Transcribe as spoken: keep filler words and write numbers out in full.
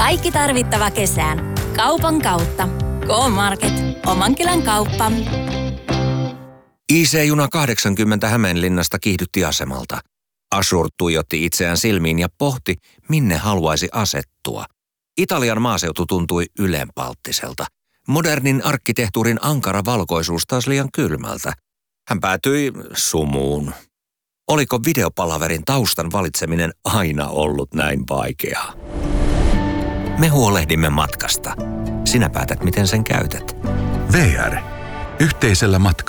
Kaikki tarvittava kesään. Kaupan kautta. K-Market. Oman kylän kauppa. I C-juna kahdeksankymmentä Hämeenlinnasta kiihdytti asemalta. Ashur tuijotti itseään silmiin ja pohti, minne haluaisi asettua. Italian maaseutu tuntui ylenpalttiselta. Modernin arkkitehtuurin ankara valkoisuus taas liian kylmältä. Hän päätyi sumuun. Oliko videopalaverin taustan valitseminen aina ollut näin vaikeaa? Me huolehdimme matkasta. Sinä päätät, miten sen käytät. V R. Yhteisellä matkalla.